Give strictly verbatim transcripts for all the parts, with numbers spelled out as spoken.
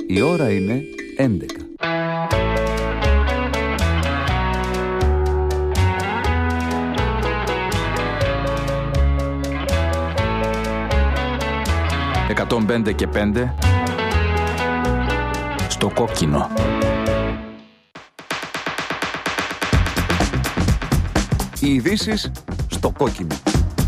Η ώρα είναι έντεκα. εκατόν πέντε και πέντε στο κόκκινο. Οι ειδήσεις στο κόκκινο.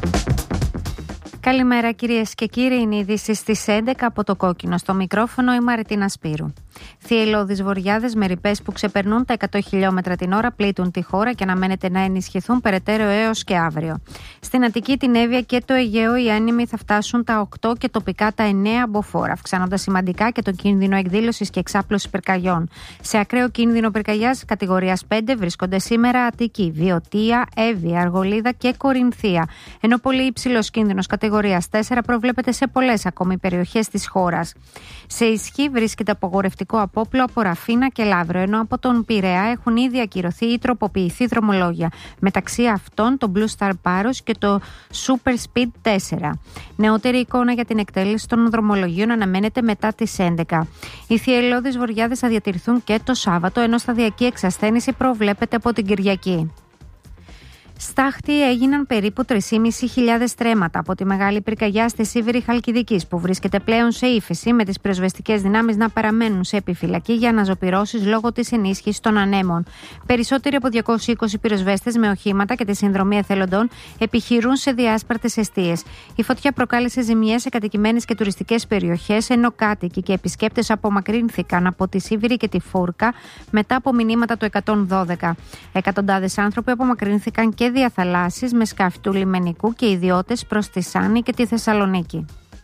Καλημέρα κυρίες και κύριοι, είναι οι ειδήσεις στις έντεκα από το κόκκινο. Στο μικρόφωνο η Μαριτίνα Σπύρου. Θυελλώδεις βοριάδες με ρηπές που ξεπερνούν τα εκατό χιλιόμετρα την ώρα πλήττουν τη χώρα και αναμένεται να ενισχυθούν περαιτέρω έως και αύριο. Στην Αττική, την Εύβοια και το Αιγαίο οι άνεμοι θα φτάσουν τα οκτώ και τοπικά τα εννέα μποφόρ, αυξάνοντας σημαντικά και τον κίνδυνο εκδήλωσης και εξάπλωσης πυρκαγιών. Σε ακραίο κίνδυνο πυρκαγιάς κατηγορίας πέντε βρίσκονται σήμερα Αττική, Βιωτία, Εύβοια, Αργολίδα και Κορινθία. Ενώ πολύ υψηλός κίνδυνος κατηγορίας τέσσερα προβλέπεται σε πολλές ακόμη περιοχές της χώρας. Σε ισχύ βρίσκεται απογορευτικό απόπλο από Ραφίνα και Λαύρο, ενώ από τον Πειραιά έχουν ήδη ακυρωθεί ή τροποποιηθεί δρομολόγια. Μεταξύ αυτών το Blue Star Paros και το Super Speed τέσσερα. Νεότερη εικόνα για την εκτέλεση των δρομολογίων αναμένεται μετά τις έντεκα. Οι θυελλώδεις βοριάδες θα διατηρηθούν και το Σάββατο, ενώ σταδιακή εξασθένηση προβλέπεται από την Κυριακή. Στάχτη έγιναν περίπου τρεις χιλιάδες πεντακόσια στρέμματα από τη μεγάλη πυρκαγιά στη Σίβηρη Χαλκιδικής, που βρίσκεται πλέον σε ύφεση, με τις πυροσβεστικές δυνάμεις να παραμένουν σε επιφυλακή για αναζωπυρώσεις λόγω της ενίσχυσης των ανέμων. Περισσότεροι από διακόσιοι είκοσι πυροσβέστες με οχήματα και τη συνδρομή εθελοντών επιχειρούν σε διάσπαρτες εστίες. Η φωτιά προκάλεσε ζημιές σε κατοικημένες και τουριστικές περιοχές, ενώ κάτοικοι και επισκέπτες απομακρύνθηκαν από τη Σίβηρη και τη Φούρκα μετά από μηνύματα του εκατόν δώδεκα. Εκατοντάδες άνθρωποι απομακρύνθηκαν και διαθαλάσσεις με σκάφη του λιμενικού και ιδιώτες προς τη Σάνη και τη Θεσσαλονίκη.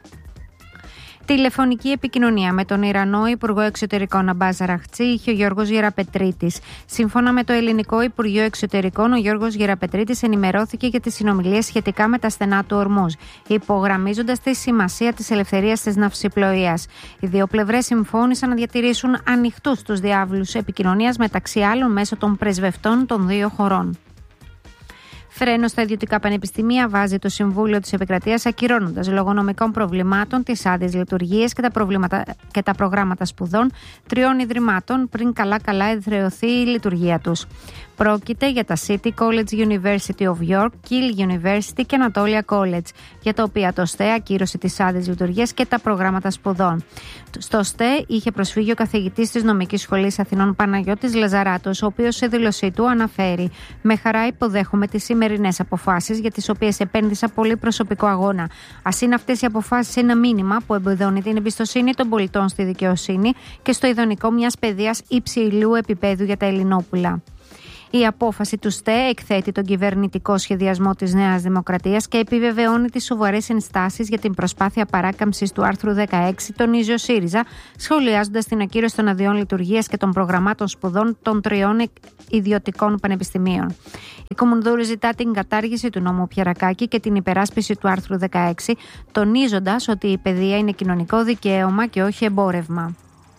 Τηλεφωνική επικοινωνία με τον Ιρανό Υπουργό Εξωτερικών Αμπάζ Αραχτζή είχε ο Γιώργος Γεραπετρίτης. Σύμφωνα με το Ελληνικό Υπουργείο Εξωτερικών, ο Γιώργος Γεραπετρίτης ενημερώθηκε για τις συνομιλίες σχετικά με τα στενά του Ορμούζ, υπογραμμίζοντας τη σημασία της ελευθερίας της ναυσιπλοείας. Οι δύο πλευρές συμφώνησαν να διατηρήσουν ανοιχτούς τους διάβλους επικοινωνίας, μεταξύ άλλων μέσω των πρεσβευτών των δύο χωρών. Φρένο στα ιδιωτικά πανεπιστήμια βάζει το Συμβούλιο της Επικρατείας, ακυρώνοντας λόγω νομικών προβλημάτων τις άδειες λειτουργίες και τα, προβλήματα, και τα προγράμματα σπουδών τριών ιδρυμάτων πριν καλά-καλά εδραιωθεί η λειτουργία τους. Πρόκειται για τα City College University of York, Kiel University και Anatolia College, για τα οποία το ΣΤΕ ακύρωσε τις άδειες λειτουργίας και τα προγράμματα σπουδών. Στο ΣΤΕ είχε προσφύγει ο καθηγητής της Νομικής Σχολής Αθηνών Παναγιώτης Λαζαράτος, ο οποίος σε δήλωσή του αναφέρει: «Με χαρά υποδέχομαι τις σημερινές αποφάσεις, για τις οποίες επένδυσα πολύ προσωπικό αγώνα. Ας είναι αυτές οι αποφάσεις ένα μήνυμα που εμπεδώνει την εμπιστοσύνη των πολιτών στη δικαιοσύνη και στο ιδανικό μιας παιδείας υψηλού επίπεδου για τα Ελληνόπουλα». Η απόφαση του ΣΤΕ εκθέτει τον κυβερνητικό σχεδιασμό της Νέας Δημοκρατίας και επιβεβαιώνει τις σοβαρές ενστάσεις για την προσπάθεια παράκαμψης του άρθρου δεκαέξι, τονίζει ο ΣΥΡΙΖΑ, σχολιάζοντας την ακύρωση των αδειών λειτουργίας και των προγραμμάτων σπουδών των τριών ιδιωτικών πανεπιστημίων. Η Κομμουνδούρου ζητά την κατάργηση του νόμου Πιερακάκη και την υπεράσπιση του άρθρου δεκαέξι, τονίζοντας ότι η παιδεία είναι κοινωνικό δικαίωμα και όχι εμπόρευμα.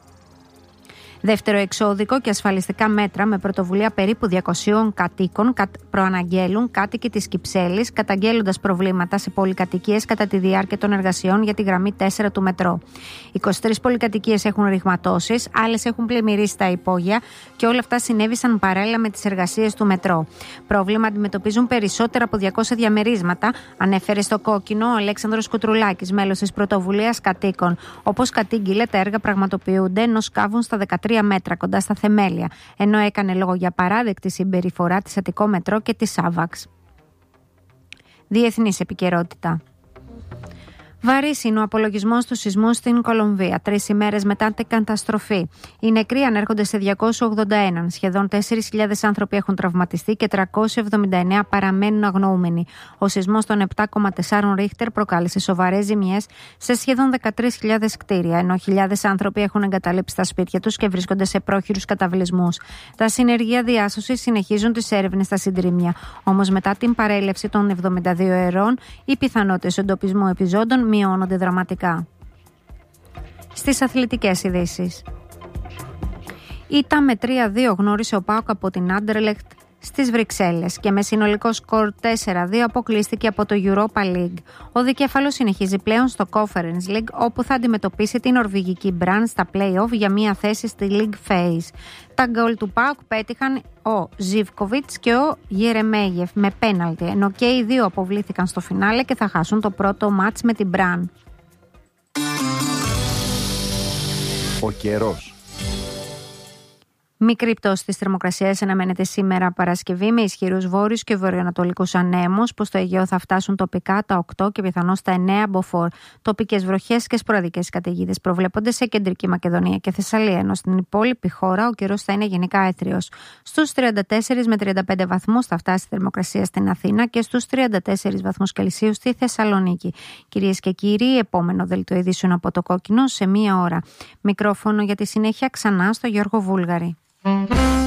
Δεύτερο εξώδικο και ασφαλιστικά μέτρα με πρωτοβουλία περίπου διακοσίων κατοίκων προαναγγέλουν κάτοικοι της Κυψέλης, καταγγέλλοντας προβλήματα σε πολυκατοικίες κατά τη διάρκεια των εργασιών για τη γραμμή τέσσερα του μετρό. είκοσι τρεις πολυκατοικίες έχουν ρηγματώσεις, άλλες έχουν πλημμυρίσει τα υπόγεια και όλα αυτά συνέβησαν παράλληλα με τις εργασίες του μετρό. Πρόβλημα αντιμετωπίζουν περισσότερα από διακόσια διαμερίσματα, ανέφερε στο κόκκινο ο Αλέξανδρος Κουτρουλάκης, μέλος της πρωτοβουλίας κατοίκων. Όπως κατήγγειλε, τα έργα πραγματοποιούνται ενώ σκάβουν στα δεκατρία μέτρα κοντά στα θεμέλια, ενώ έκανε λόγο για παράδεκτη συμπεριφορά της Αττικό Μετρό και της Άβαξ. Διεθνής επικαιρότητα. Βαρύς είναι ο απολογισμός του σεισμού στην Κολομβία, τρεις ημέρες μετά την καταστροφή. Οι νεκροί ανέρχονται σε διακόσιους ογδόντα ένα. Σχεδόν τέσσερις χιλιάδες άνθρωποι έχουν τραυματιστεί και τριακόσιοι εβδομήντα εννέα παραμένουν αγνοούμενοι. Ο σεισμός των επτά κόμμα τέσσερα Ρίχτερ προκάλεσε σοβαρές ζημιές σε σχεδόν δεκατρείς χιλιάδες κτίρια, ενώ χιλιάδες άνθρωποι έχουν εγκαταλείψει τα σπίτια τους και βρίσκονται σε πρόχειρους καταβλισμούς. Τα συνεργεία διάσωσης συνεχίζουν τις έρευνες στα συντρίμμια. Όμως, μετά την παρέλευση των εβδομήντα δύο ερών, οι πιθανότητες εντοπισμού επιζώντων μειώνονται δραματικά. Στις αθλητικές ειδήσεις. Ήττα με τρία δύο γνώρισε ο ΠΑΟΚ από την Άντερλεχτ στις Βρυξέλλες και με συνολικό σκορ τέσσερα δύο αποκλείστηκε από το Europa League. Ο δικέφαλος συνεχίζει πλέον στο Conference League, όπου θα αντιμετωπίσει την νορβηγική Brann στα play-off για μία θέση στη League Phase. Τα γκολ του ΠΑΟΚ πέτυχαν ο Ζίβκοβιτς και ο Γερεμέγεφ με πέναλτι, ενώ και οι δύο αποβλήθηκαν στο φινάλε και θα χάσουν το πρώτο μάτς με την Brann. Ο καιρός. Μικρή πτώση της θερμοκρασίας αναμένεται σήμερα Παρασκευή με ισχυρούς βόρειους και βορειοανατολικούς ανέμους που στο Αιγαίο θα φτάσουν τοπικά τα οκτώ και πιθανώς τα εννέα μποφόρ. Τοπικές βροχές και σποραδικές καταιγίδες προβλέπονται σε κεντρική Μακεδονία και Θεσσαλία, ενώ στην υπόλοιπη χώρα ο καιρός θα είναι γενικά έθριος. Στους τριάντα τέσσερα με τριάντα πέντε βαθμούς θα φτάσει η θερμοκρασία στην Αθήνα και στους τριάντα τέσσερα βαθμούς Κελσίου στη Θεσσαλονίκη. Κυρίες και κύριοι, επόμενο δελτίο ειδήσεων από το Κόκκινο σε μία ώρα. Μικρόφωνο για τη συνέχεια ξανά στο Γιώργο Βούλγαρη.